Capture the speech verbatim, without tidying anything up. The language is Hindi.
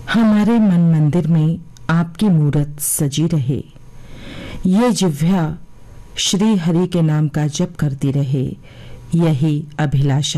हमारे मन मंदिर में आपकी मूरत सजी रहे, ये जिह्वा श्री हरि के नाम का जप करती रहे, यही अभिलाषा